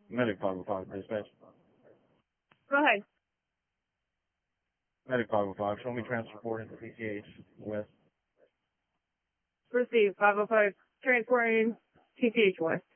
Medic 505, dispatch. Go ahead. Medic 505, show me transporting to PCH West. Receive 505 transporting TTH West.